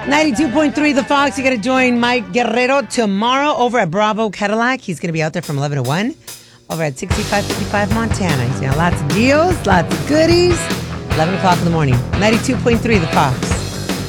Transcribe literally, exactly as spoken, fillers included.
ninety-two point three The Fox. You got to join Mike Guerrero tomorrow over at Bravo Cadillac. He's going to be out there from eleven to one over at sixty-five fifty-five Montana. He's got lots of deals, lots of goodies. eleven o'clock in the morning. ninety-two point three The Fox.